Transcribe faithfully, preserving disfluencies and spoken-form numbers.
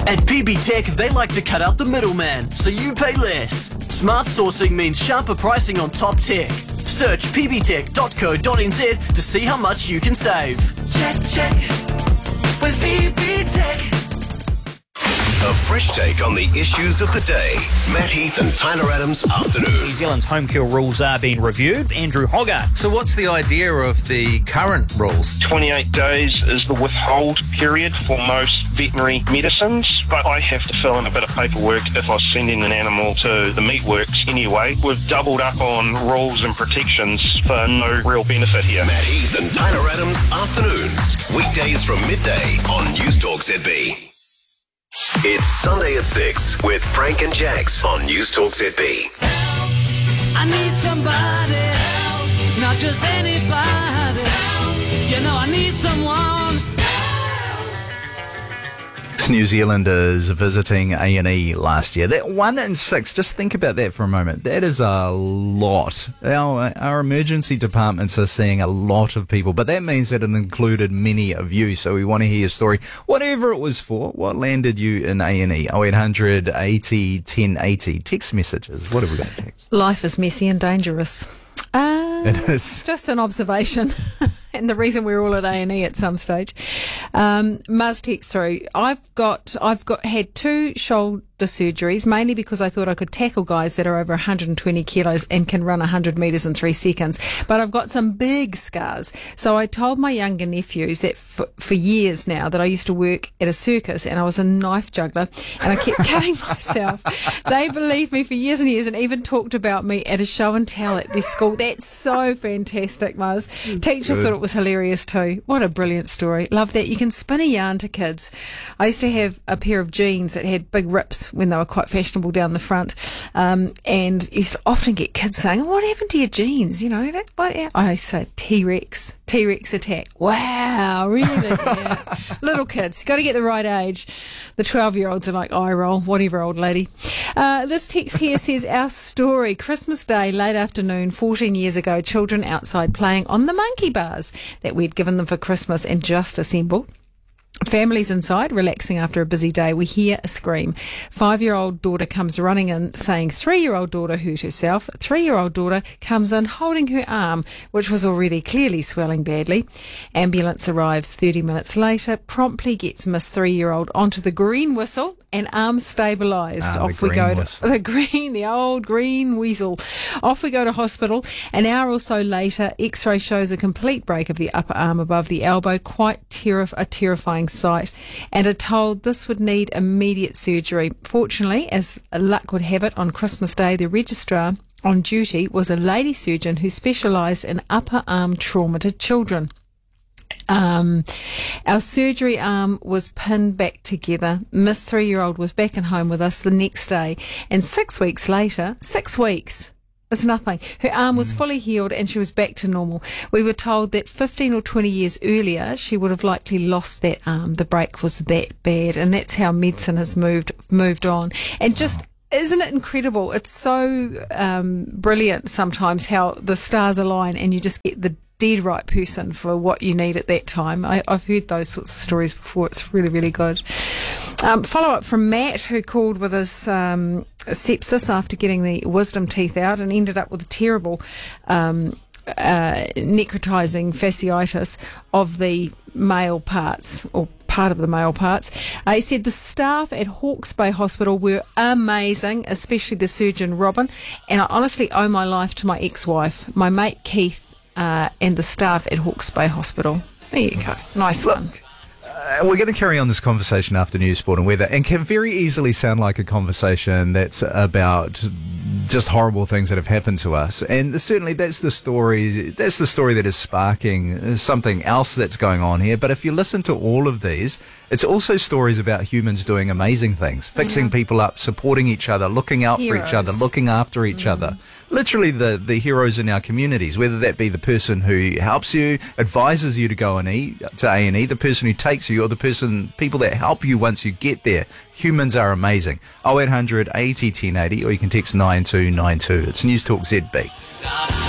At P B Tech, they like to cut out the middleman, so you pay less. Smart sourcing means sharper pricing on top tech. Search p b tech dot co dot n z to see how much you can save. Check, check, with P B Tech. A fresh take on the issues of the day. Matt Heath and Tyler Adams afternoon. New Zealand's home kill rules are being reviewed. Andrew Hoggart. So what's the idea of the current rules? twenty-eight days is the withhold period for most veterinary medicines, but I have to fill in a bit of paperwork if I was sending an animal to the meatworks anyway. We've doubled up on rules and protections for no real benefit here. Matt Heath and Tyler Adams afternoons. Weekdays from midday on News Talk Z B. It's Sunday at six with Frank and Jax on News Talk Z B. I need somebody help, not just anybody help. You know I need someone. New Zealanders visiting A and E last year. That one in six, just think about that for a moment. That is a lot. Our, our emergency departments are seeing a lot of people, but that means that it included many of you. So we want to hear your story. Whatever it was for, what landed you in A and E? oh eight hundred eighty ten eighty. Text messages. What have we got to text? Life is messy and dangerous. Uh, it is. Just an observation. And the reason we're all at A and E at some stage. Um, Muzz text through. I've got, I've got had two shoulder surgeries, mainly because I thought I could tackle guys that are over one hundred twenty kilos and can run one hundred metres in three seconds. But I've got some big scars. So I told my younger nephews that for, for years now that I used to work at a circus and I was a knife juggler and I kept cutting myself. They believed me for years and years and even talked about me at a show and tell at their school. That's so fantastic, Muzz. Teacher thought it was hilarious too. What a brilliant story. Love that. You can spin a yarn to kids. I used to have a pair of jeans that had big rips when they were quite fashionable down the front, um, and used to often get kids saying, what happened to your jeans? You know, what? I say T-Rex, T-Rex attack. Wow, really? Yeah. Little kids, got to get the right age. The twelve-year-olds are like, eye roll, whatever, old lady. Uh, this text here says, our story, Christmas Day, late afternoon, fourteen years ago, children outside playing on the monkey bars that we'd given them for Christmas and just assembled. Families inside, relaxing after a busy day. We hear a scream. Five-year-old daughter comes running in, saying three-year-old daughter hurt herself. Three-year-old daughter comes in holding her arm, which was already clearly swelling badly. Ambulance arrives thirty minutes later, promptly gets Miss three-year-old onto the green whistle and arm stabilised. Ah, Off we go to the green, the old green weasel. Off we go to hospital. An hour or so later, X-ray shows a complete break of the upper arm above the elbow. Quite terri- a terrifying sight, and are told this would need immediate surgery. Fortunately, as luck would have it, on Christmas Day, the registrar on duty was a lady surgeon who specialised in upper arm trauma to children. Um, our surgery arm was pinned back together. Miss three-year-old was back at home with us the next day, and six weeks later, six weeks, it's nothing. Her arm was fully healed and she was back to normal. We were told that fifteen or twenty years earlier, she would have likely lost that arm. The break was that bad, and that's how medicine has moved moved on. And just, isn't it incredible? It's so um, brilliant sometimes how the stars align and you just get the dead right person for what you need at that time. I, I've heard those sorts of stories before. It's really, really good. Um, follow up from Matt, who called with his um, sepsis after getting the wisdom teeth out and ended up with a terrible um, uh, necrotizing fasciitis of the male parts, or part of the male parts. Uh, he said the staff at Hawke's Bay Hospital were amazing, especially the surgeon Robin, and I honestly owe my life to my ex-wife, my mate Keith, uh, and the staff at Hawke's Bay Hospital. There you go. Nice Look, one. Uh, we're going to carry on this conversation after news, sport and weather, and can very easily sound like a conversation that's about just horrible things that have happened to us. And certainly that's the story, that's the story that is sparking something else that's going on here. But if you listen to all of these, it's also stories about humans doing amazing things, fixing Yeah. people up, supporting each other, looking out for each other, Heroes. looking after each Mm. other. Literally the, the heroes in our communities, whether that be the person who helps you, advises you to go and e, to A and E, the person who takes you, or the person, people that help you once you get there. Humans are amazing. oh eight hundred eighty ten eighty, or you can text nine two nine two. It's News Talk Z B.